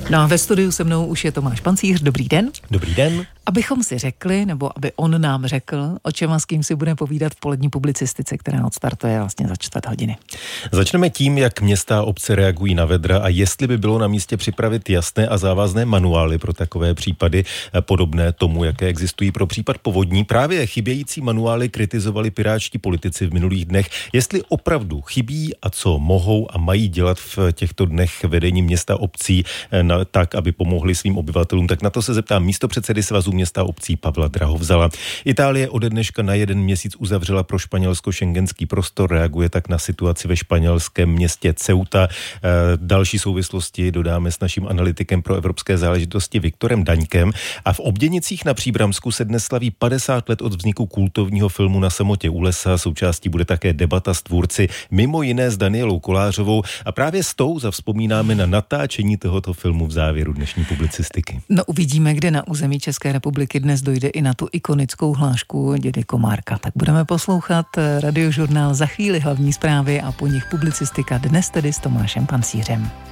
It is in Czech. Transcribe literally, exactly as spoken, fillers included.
No a ve studiu se mnou už je Tomáš Pancíř. Dobrý den. Dobrý den. Abychom si řekli, nebo aby on nám řekl, o čem a s kým si budeme povídat v polední publicistice, která odstartuje vlastně za čtvrt hodiny. Začneme tím, jak města a obce reagují na vedra a jestli by bylo na místě připravit jasné a závazné manuály pro takové případy, podobné tomu, jaké existují pro případ povodní. Právě chybějící manuály kritizovali pirátští politici v minulých dnech. Jestli opravdu chybí a co mohou a mají dělat v těchto dnech vedení města obcí na, tak, aby pomohli svým obyvatelům, tak na to se zeptám místopředsedy Svazu města a obcí Pavla Drahovzala. Itálie ode dneška na jeden měsíc uzavřela pro Španělsko šengenský prostor, reaguje tak na situaci ve španělském městě Ceuta. Další souvislosti dodáme s naším analytikem pro evropské záležitosti Viktorem Daňkem. A v Obděnicích na Příbramsku se dnes slaví padesát let od vzniku kultovního filmu Na samotě u lesa. Součástí bude také debata s tvůrci, mimo jiné s Danielou Kolářovou, a právě s tou zavzpomínáme na natáčení tohoto filmu v závěru dnešní publicistiky. No uvidíme, kde na území České republiky dnes dojde i na tu ikonickou hlášku dědy Komárka. Tak budeme poslouchat Radiožurnál, za chvíli hlavní zprávy a po nich publicistika, dnes tedy s Tomášem Pancířem.